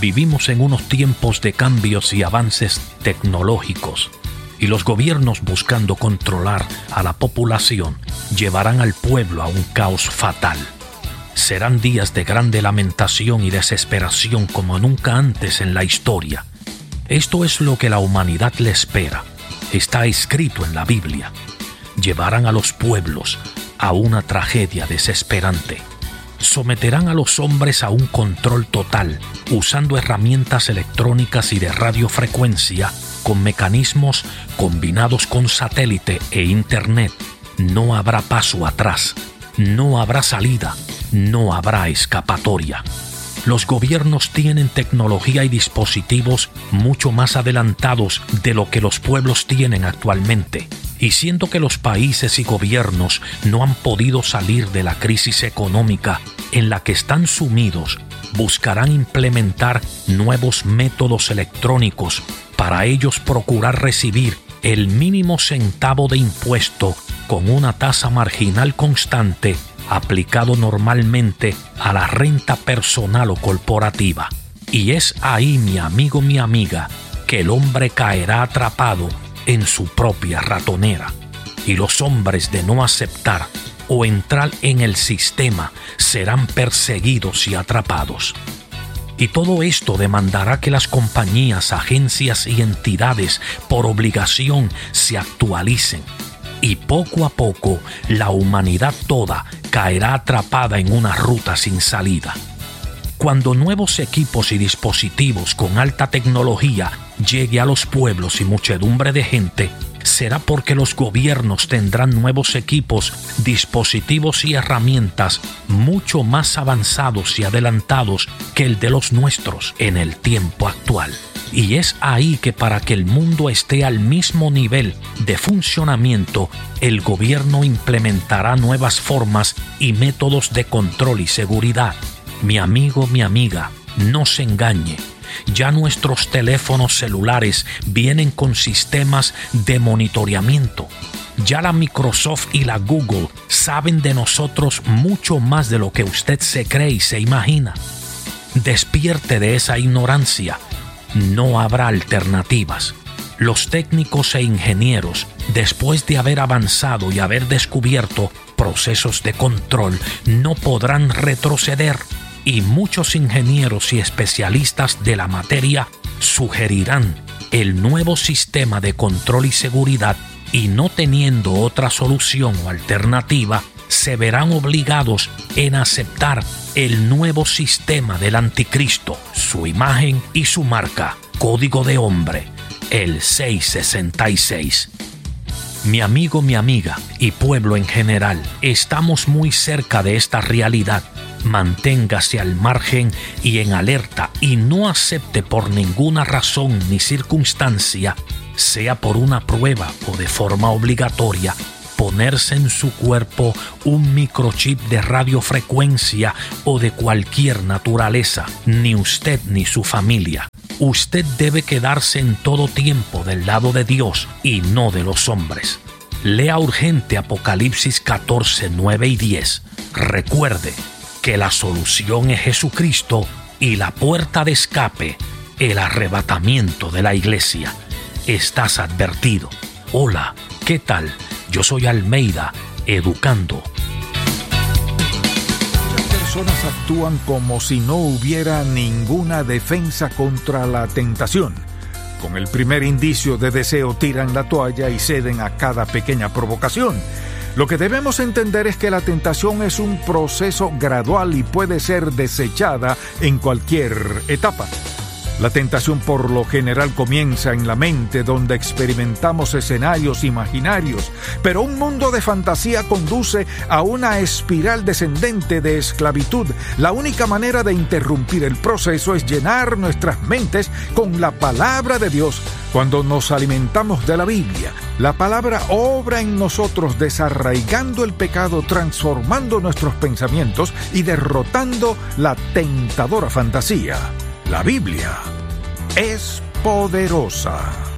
Vivimos en unos tiempos de cambios y avances tecnológicos, y los gobiernos, buscando controlar a la población, llevarán al pueblo a un caos fatal. Serán días de grande lamentación y desesperación como nunca antes en la historia. Esto es lo que la humanidad le espera. Está escrito en la Biblia. Llevarán a los pueblos a una tragedia desesperante. Someterán a los hombres a un control total, usando herramientas electrónicas y de radiofrecuencia, con mecanismos combinados con satélite e internet. No habrá paso atrás, no habrá salida, no habrá escapatoria. Los gobiernos tienen tecnología y dispositivos mucho más adelantados de lo que los pueblos tienen actualmente. Y siendo que los países y gobiernos no han podido salir de la crisis económica en la que están sumidos, buscarán implementar nuevos métodos electrónicos para ellos procurar recibir el mínimo centavo de impuesto con una tasa marginal constante aplicado normalmente a la renta personal o corporativa. Y es ahí, mi amigo, mi amiga, que el hombre caerá atrapado en su propia ratonera. Y los hombres, de no aceptar o entrar en el sistema, serán perseguidos y atrapados. Y todo esto demandará que las compañías, agencias y entidades por obligación se actualicen. Y poco a poco la humanidad toda caerá atrapada en una ruta sin salida. Cuando nuevos equipos y dispositivos con alta tecnología llegue a los pueblos y muchedumbre de gente, será porque los gobiernos tendrán nuevos equipos, dispositivos y herramientas mucho más avanzados y adelantados que el de los nuestros en el tiempo actual. Y es ahí que, para que el mundo esté al mismo nivel de funcionamiento, el gobierno implementará nuevas formas y métodos de control y seguridad. Mi amigo, mi amiga, no se engañe. Ya nuestros teléfonos celulares vienen con sistemas de monitoreamiento. Ya la Microsoft y la Google saben de nosotros mucho más de lo que usted se cree y se imagina. Despierte de esa ignorancia. No habrá alternativas. Los técnicos e ingenieros, después de haber avanzado y haber descubierto procesos de control, no podrán retroceder. Y muchos ingenieros y especialistas de la materia sugerirán el nuevo sistema de control y seguridad, y no teniendo otra solución o alternativa, se verán obligados en aceptar el nuevo sistema del anticristo, su imagen y su marca, código de hombre, el 666. Mi amigo, mi amiga y pueblo en general, estamos muy cerca de esta realidad. Manténgase al margen y en alerta, y no acepte por ninguna razón ni circunstancia, sea por una prueba o de forma obligatoria, ponerse en su cuerpo un microchip de radiofrecuencia o de cualquier naturaleza, ni usted ni su familia. Usted debe quedarse en todo tiempo del lado de Dios y no de los hombres. Lea urgente Apocalipsis 14, 9 y 10. Recuerde que la solución es Jesucristo y la puerta de escape, el arrebatamiento de la iglesia. Estás advertido. Hola, ¿qué tal? Yo soy Almeida, educando. Muchas personas actúan como si no hubiera ninguna defensa contra la tentación. Con el primer indicio de deseo tiran la toalla y ceden a cada pequeña provocación. Lo que debemos entender es que la tentación es un proceso gradual y puede ser desechada en cualquier etapa. La tentación por lo general comienza en la mente, donde experimentamos escenarios imaginarios, pero un mundo de fantasía conduce a una espiral descendente de esclavitud. La única manera de interrumpir el proceso es llenar nuestras mentes con la palabra de Dios. Cuando nos alimentamos de la Biblia, la palabra obra en nosotros, desarraigando el pecado, transformando nuestros pensamientos y derrotando la tentadora fantasía. La Biblia es poderosa.